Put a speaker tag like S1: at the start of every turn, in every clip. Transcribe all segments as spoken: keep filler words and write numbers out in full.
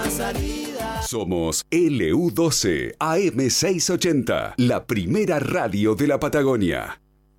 S1: Somos L U doce A M seiscientos ochenta, la primera radio de la Patagonia.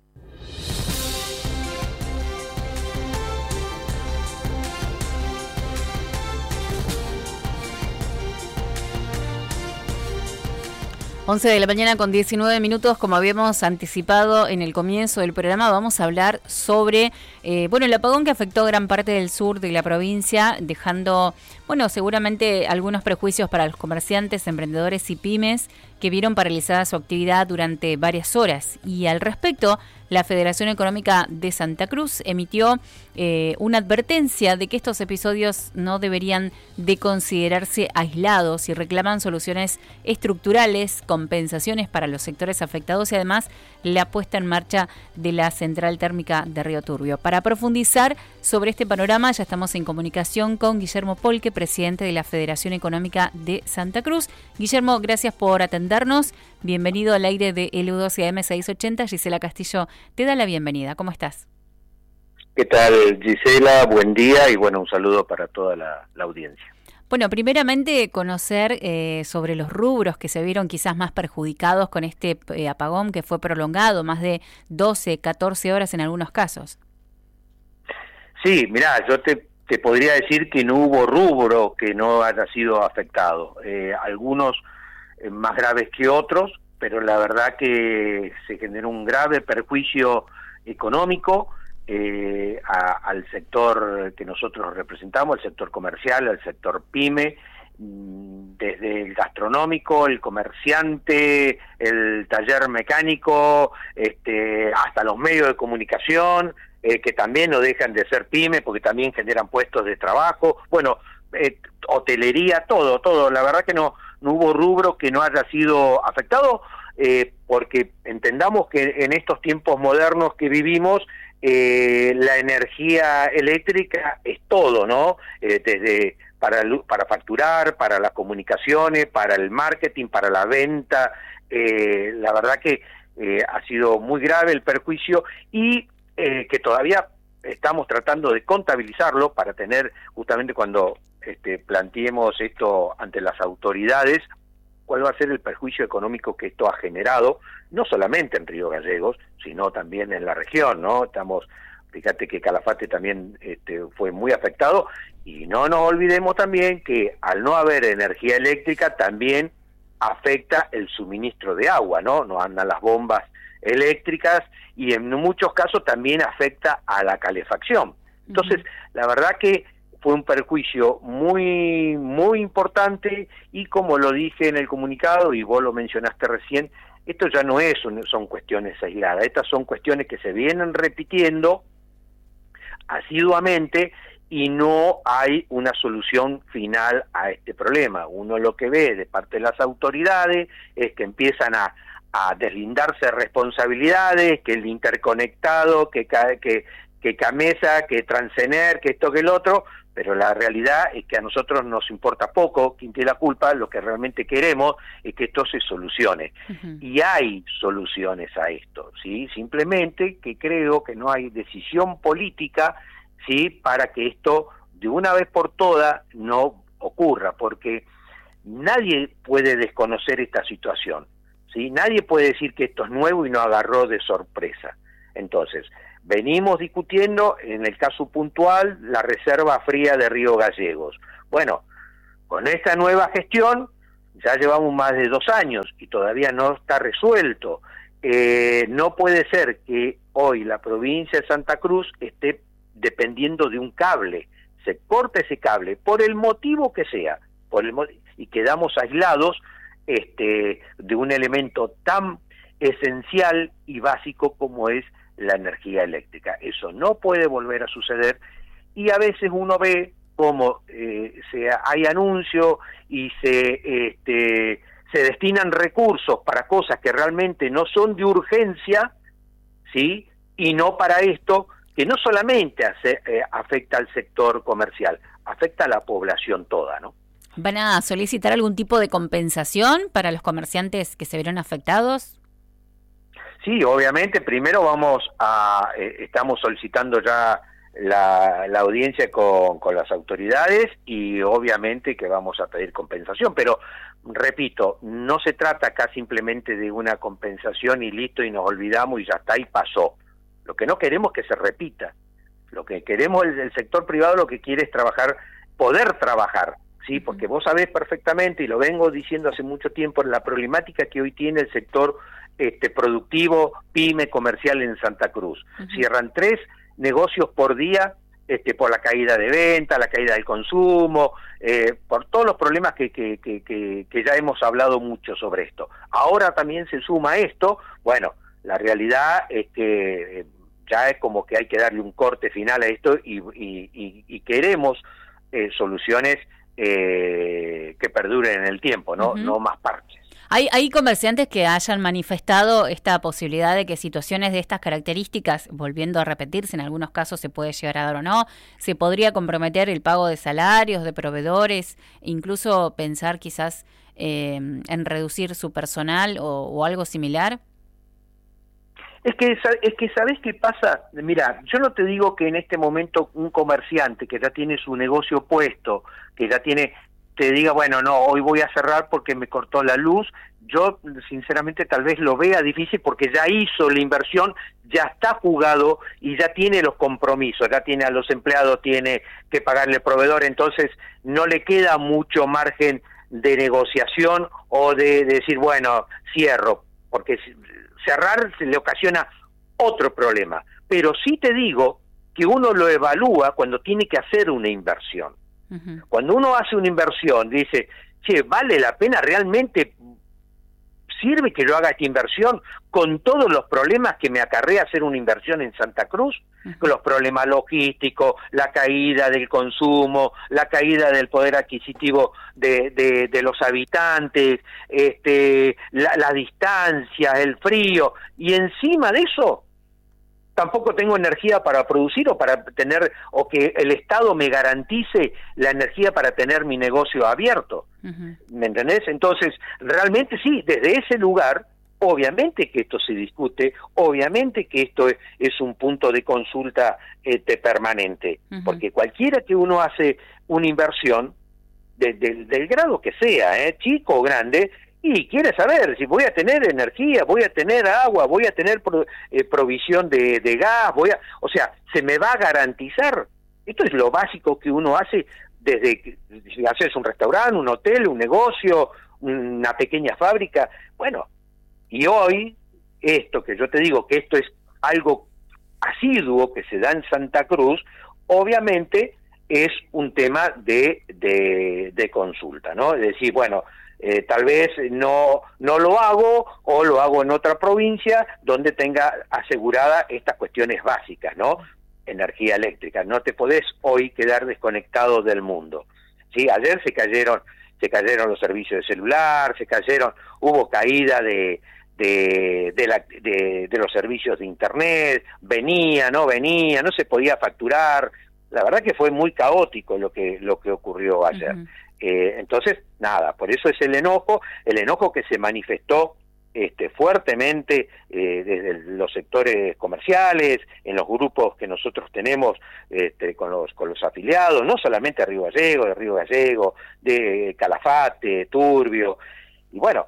S2: once de la mañana con diecinueve minutos, como habíamos anticipado en el comienzo del programa, vamos a hablar sobre eh, bueno, el apagón que afectó gran parte del sur de la provincia, dejando, bueno, seguramente algunos prejuicios para los comerciantes, emprendedores y pymes que vieron paralizada su actividad durante varias horas. Y al respecto, la Federación Económica de Santa Cruz emitió eh, una advertencia de que estos episodios no deberían de considerarse aislados y reclaman soluciones estructurales, compensaciones para los sectores afectados y además la puesta en marcha de la central térmica de Río Turbio. Para profundizar sobre este panorama ya estamos en comunicación con Guillermo Polque, presidente de la Federación Económica de Santa Cruz. Guillermo, gracias por atendernos. Bienvenido al aire de L U doce A M seiscientos ochenta. Gisela Castillo te da la bienvenida. ¿Cómo estás?
S3: ¿Qué tal, Gisela? Buen día y bueno, un saludo para toda la, la audiencia.
S2: Bueno, primeramente conocer eh, sobre los rubros que se vieron quizás más perjudicados con este eh, apagón que fue prolongado, más de doce, catorce horas en algunos casos.
S3: Sí, mirá, yo te, te podría decir que no hubo rubro que no haya sido afectado. Eh, algunos eh, más graves que otros, pero la verdad que se generó un grave perjuicio económico eh, a, al sector que nosotros representamos, el sector comercial, al sector pyme, desde el gastronómico, el comerciante, el taller mecánico, este, hasta los medios de comunicación, eh, que también no dejan de ser pyme porque también generan puestos de trabajo, bueno, eh, hotelería, todo, todo, la verdad que no, no hubo rubro que no haya sido afectado, eh, porque entendamos que en estos tiempos modernos que vivimos, eh, la energía eléctrica es todo, ¿no? Eh, desde para para facturar, para las comunicaciones, para el marketing, para la venta, eh, la verdad que eh, ha sido muy grave el perjuicio y eh, que todavía estamos tratando de contabilizarlo para tener, justamente cuando este, planteemos esto ante las autoridades, cuál va a ser el perjuicio económico que esto ha generado, no solamente en Río Gallegos, sino también en la región, ¿no? Estamos, fíjate que Calafate también este, fue muy afectado, y no nos olvidemos también que al no haber energía eléctrica también afecta el suministro de agua, ¿no? No andan las bombas eléctricas y en muchos casos también afecta a la calefacción. Entonces, uh-huh. la verdad que fue un perjuicio muy, muy importante y como lo dije en el comunicado y vos lo mencionaste recién, esto ya no es son cuestiones aisladas, estas son cuestiones que se vienen repitiendo asiduamente y no hay una solución final a este problema. Uno lo que ve de parte de las autoridades es que empiezan a, a deslindarse responsabilidades, que el interconectado, que, que, que Camesa, que Transener, que esto, que el otro, pero la realidad es que a nosotros nos importa poco quién tiene la culpa, lo que realmente queremos es que esto se solucione. Uh-huh. Y hay soluciones a esto, ¿sí? Simplemente que creo que no hay decisión política, ¿sí?, para que esto de una vez por todas no ocurra, porque nadie puede desconocer esta situación, ¿sí? Nadie puede decir que esto es nuevo y no agarró de sorpresa. Entonces, venimos discutiendo, en el caso puntual, la reserva fría de Río Gallegos. Bueno, con esta nueva gestión ya llevamos más de dos años y todavía no está resuelto. Eh, no puede ser que hoy la provincia de Santa Cruz esté dependiendo de un cable, se corta ese cable, por el motivo que sea, por el y quedamos aislados este, de un elemento tan esencial y básico como es la energía eléctrica. Eso no puede volver a suceder y a veces uno ve cómo eh, se, hay anuncios y se, este, se destinan recursos para cosas que realmente no son de urgencia, ¿sí?, y no para esto, que no solamente hace, eh, afecta al sector comercial, afecta a la población toda, ¿no?
S2: ¿Van a solicitar algún tipo de compensación para los comerciantes que se vieron afectados?
S3: Sí, obviamente, primero vamos a, eh, estamos solicitando ya la, la audiencia con, con las autoridades y obviamente que vamos a pedir compensación, pero repito, no se trata acá simplemente de una compensación y listo y nos olvidamos y ya está y pasó. Lo que no queremos es que se repita. Lo que queremos, el, el sector privado lo que quiere es trabajar, poder trabajar, ¿sí? Porque vos sabés perfectamente, y lo vengo diciendo hace mucho tiempo, la problemática que hoy tiene el sector este, productivo, pyme, comercial en Santa Cruz. Uh-huh. Cierran tres negocios por día, este, por la caída de venta, la caída del consumo, eh, por todos los problemas que, que, que, que, que ya hemos hablado mucho sobre esto. Ahora también se suma esto, bueno, la realidad es que... Eh, ya es como que hay que darle un corte final a esto y, y, y, y queremos eh, soluciones eh, que perduren en el tiempo, no, uh-huh. no más parches.
S2: ¿Hay, ¿Hay comerciantes que hayan manifestado esta posibilidad de que situaciones de estas características, volviendo a repetirse, en algunos casos se puede llegar a dar o no, se podría comprometer el pago de salarios, de proveedores, incluso pensar quizás eh, en reducir su personal o, o algo similar?
S3: Es que, es que ¿sabés qué pasa? Mira, yo no te digo que en este momento un comerciante que ya tiene su negocio puesto, que ya tiene, te diga, bueno, no, hoy voy a cerrar porque me cortó la luz. Yo, sinceramente, tal vez lo vea difícil porque ya hizo la inversión, ya está jugado y ya tiene los compromisos, ya tiene a los empleados, tiene que pagarle al proveedor, entonces no le queda mucho margen de negociación o de, de decir, bueno, cierro, porque cerrar se le ocasiona otro problema. Pero sí te digo que uno lo evalúa cuando tiene que hacer una inversión. Uh-huh. Cuando uno hace una inversión, dice, che, ¿vale la pena? ¿Realmente sirve que yo haga esta inversión con todos los problemas que me acarrea hacer una inversión en Santa Cruz? Uh-huh. Con los problemas logísticos, la caída del consumo, la caída del poder adquisitivo de, de, de los habitantes, este, la, la distancia, el frío, y encima de eso tampoco tengo energía para producir o para tener, o que el Estado me garantice la energía para tener mi negocio abierto. Uh-huh. ¿Me entendés? Entonces, realmente sí, desde ese lugar, obviamente que esto se discute, obviamente que esto es, es un punto de consulta este, permanente, uh-huh. porque cualquiera que uno hace una inversión, de, de, del grado que sea, ¿eh? chico o grande, y quiere saber si voy a tener energía, voy a tener agua, voy a tener pro, eh, provisión de, de gas, voy a, o sea, se me va a garantizar. Esto es lo básico que uno hace desde que si haces un restaurante, un hotel, un negocio, una pequeña fábrica. Bueno, y hoy esto que yo te digo que esto es algo asiduo que se da en Santa Cruz, obviamente es un tema de de, de consulta, ¿no? Es decir, bueno, Eh, tal vez no no lo hago o lo hago en otra provincia donde tenga asegurada estas cuestiones básicas, ¿no? Energía eléctrica. No te podés hoy quedar desconectado del mundo. Sí, ayer se cayeron se cayeron los servicios de celular, se cayeron, hubo caída de de de, la, de de los servicios de internet, venía, no venía, no se podía facturar. La verdad que fue muy caótico lo que lo que ocurrió ayer. Uh-huh. Eh, entonces, nada, por eso es el enojo, el enojo que se manifestó este, fuertemente eh, desde los sectores comerciales, en los grupos que nosotros tenemos este, con los con los afiliados, no solamente de Río Gallego, de Río Gallego, de Calafate, Turbio, y bueno,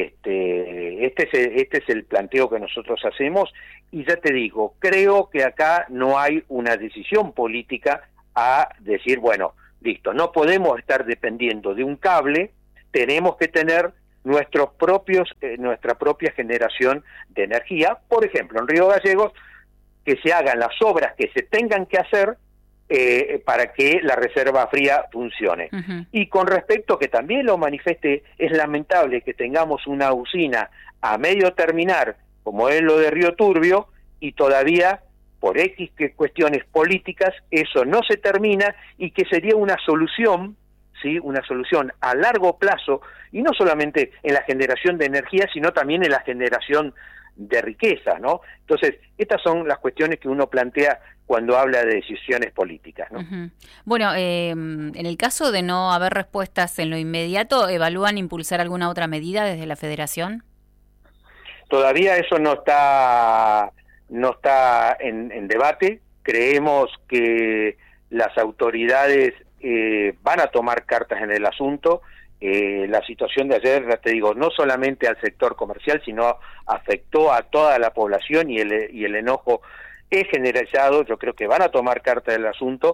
S3: este, este es el, este es el planteo que nosotros hacemos, y ya te digo, creo que acá no hay una decisión política a decir, bueno, listo, no podemos estar dependiendo de un cable, tenemos que tener nuestros propios, eh, nuestra propia generación de energía. Por ejemplo, en Río Gallegos, que se hagan las obras que se tengan que hacer eh, para que la reserva fría funcione. Uh-huh. Y con respecto, que también lo manifieste, es lamentable que tengamos una usina a medio terminar, como es lo de Río Turbio, y todavía por X que cuestiones políticas, eso no se termina, y que sería una solución, ¿sí? Una solución a largo plazo, y no solamente en la generación de energía, sino también en la generación de riqueza, ¿no? Entonces, estas son las cuestiones que uno plantea cuando habla de decisiones políticas, ¿no?
S2: Uh-huh. Bueno, eh, en el caso de no haber respuestas en lo inmediato, ¿evalúan impulsar alguna otra medida desde la Federación?
S3: Todavía eso no está... no está en, en debate, creemos que las autoridades eh, van a tomar cartas en el asunto. Eh, la situación de ayer, ya te digo, no solamente al sector comercial, sino afectó a toda la población y el, y el enojo es generalizado. Yo creo que van a tomar cartas del asunto,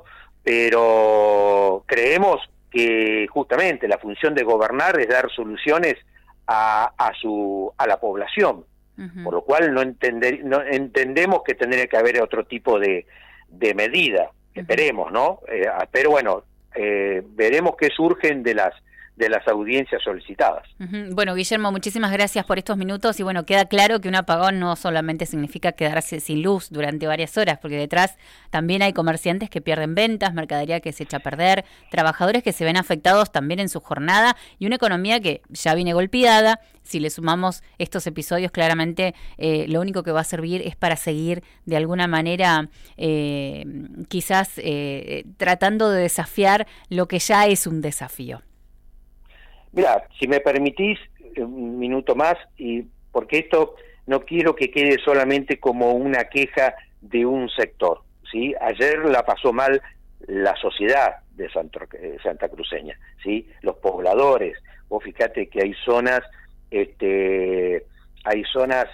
S3: pero creemos que justamente la función de gobernar es dar soluciones a, a, su, a la población, uh-huh. por lo cual no, entender, no entendemos que tendría que haber otro tipo de, de medida, uh-huh. esperemos, ¿no? Eh, pero bueno, eh, veremos qué surgen de las de las audiencias solicitadas.
S2: Uh-huh. Bueno, Guillermo, muchísimas gracias por estos minutos y bueno, queda claro que un apagón no solamente significa quedarse sin luz durante varias horas, porque detrás también hay comerciantes que pierden ventas, mercadería que se echa a perder, trabajadores que se ven afectados también en su jornada y una economía que ya viene golpeada. Si le sumamos estos episodios, claramente eh, lo único que va a servir es para seguir de alguna manera eh, quizás eh, tratando de desafiar lo que ya es un desafío.
S3: Mira, si me permitís un minuto más, y porque esto no quiero que quede solamente como una queja de un sector, ¿sí? Ayer la pasó mal la sociedad de Santa, eh, Santa Cruceña, ¿sí? Los pobladores. Vos fíjate que hay zonas, este, hay zonas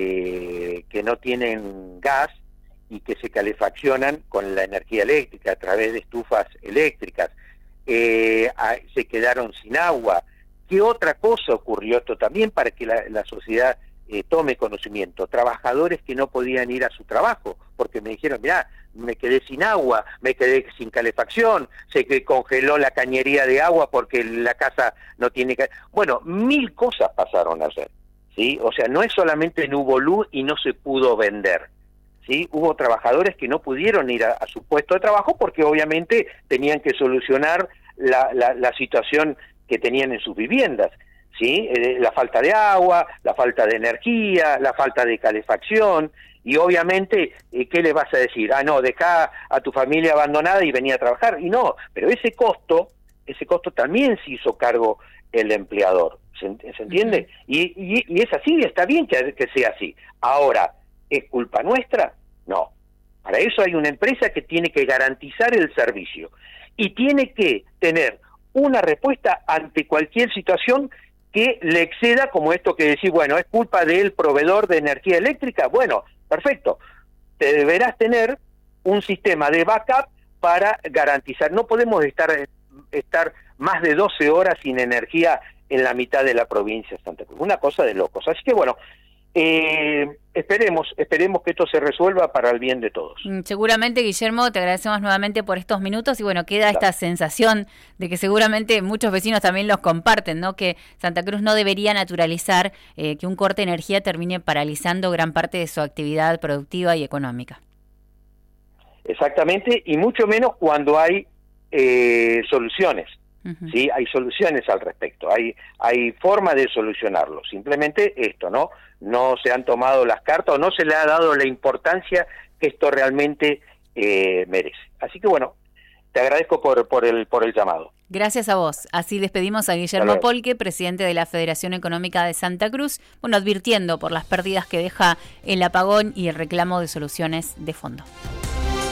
S3: eh, que no tienen gas y que se calefaccionan con la energía eléctrica a través de estufas eléctricas. Eh, a, se quedaron sin agua. ¿Qué otra cosa ocurrió esto también para que la, la sociedad eh, tome conocimiento? Trabajadores que no podían ir a su trabajo porque me dijeron, mirá, me quedé sin agua, me quedé sin calefacción, se que congeló la cañería de agua porque la casa no tiene... Bueno, mil cosas pasaron ayer, ¿sí? O sea, no es solamente no hubo luz y no se pudo vender, ¿sí? Hubo trabajadores que no pudieron ir a, a su puesto de trabajo porque obviamente tenían que solucionar la, la, la situación que tenían en sus viviendas, ¿sí? Eh, la falta de agua, la falta de energía, la falta de calefacción, y obviamente, eh, ¿qué le vas a decir? Ah, no, dejá a tu familia abandonada y venía a trabajar, y no, pero ese costo, ese costo también se hizo cargo el empleador, ¿se, se entiende? Uh-huh. y, y, y es así, está bien que, que sea así. Ahora, ¿es culpa nuestra? No. Para eso hay una empresa que tiene que garantizar el servicio, y tiene que tener una respuesta ante cualquier situación que le exceda, como esto que decís, bueno, es culpa del proveedor de energía eléctrica. Bueno, perfecto, te deberás tener un sistema de backup para garantizar. No podemos estar, estar más de doce horas sin energía en la mitad de la provincia de Santa Cruz. Una cosa de locos. Así que bueno, Eh, esperemos, esperemos que esto se resuelva para el bien de todos.
S2: Seguramente, Guillermo, te agradecemos nuevamente por estos minutos y bueno, queda esta claro. sensación de que seguramente muchos vecinos también los comparten, ¿no? Que Santa Cruz no debería naturalizar eh, que un corte de energía termine paralizando gran parte de su actividad productiva y económica.
S3: Exactamente, y mucho menos cuando hay eh, soluciones. Uh-huh. Sí, hay soluciones al respecto, hay hay forma de solucionarlo. Simplemente esto, ¿no? No se han tomado las cartas o no se le ha dado la importancia que esto realmente eh, merece. Así que bueno, te agradezco por por el por el llamado.
S2: Gracias a vos. Así despedimos a Guillermo Polque, presidente de la Federación Económica de Santa Cruz, bueno, advirtiendo por las pérdidas que deja el apagón y el reclamo de soluciones de fondo.